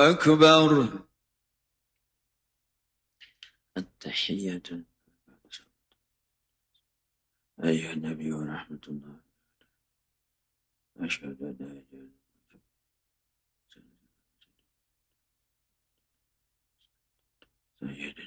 أكبر. التحية أيها النبي ورحمة الله. أشهد أن لا إله إلا الله سيدنا